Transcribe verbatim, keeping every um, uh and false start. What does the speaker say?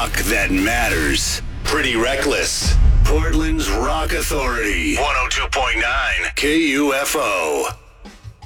Talk that matters. Pretty Reckless. Portland's Rock Authority. one oh two point nine K U F O.